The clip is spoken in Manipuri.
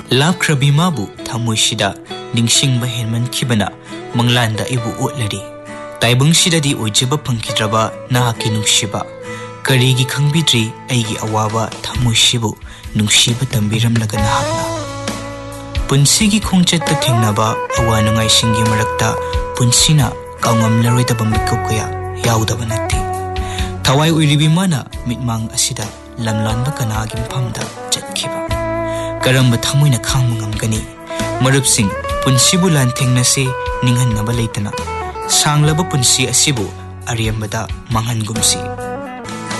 लापख्रबी माबु थमोइसिदा निंगसिंगबा हेनमनखिबना मंगलांदा इबु ओटलरी ताइबंगसिददी ओइजबा फंखिद्रबा नाहाकी नुंगसिबा करीगी खंगबिद्री अइगी अवाबा थमोइसिबु नुंगसिबा तंबिरमलगा नाहाकना पुंसीगी खोंचत्ता थेंगनाबा अवा नुंगाइसिंगी मरक्ता पुंसीना कांगमलरोइदबा मिकुप कया याउदबा नत्ते थवाई ओइरिबी माना मिटमांग असिदा लमलानबा कनागी मफमदा चटखिबा करम्बा थमोइना खांग मंगमगनी मरुपसिंग पुंसीबु लांथेंगनसे निंगहन्नबा लेतना सांगलबा पुंसी असिबु अरियम्बदा मांगहनगुमसी